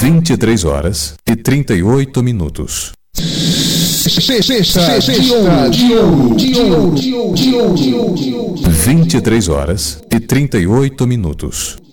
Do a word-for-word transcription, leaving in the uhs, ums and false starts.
vinte e três horas e trinta e oito minutos. Sexta de ouro, de ouro, de ouro, de ouro, de ouro, de ouro. vinte e três horas e trinta e oito minutos.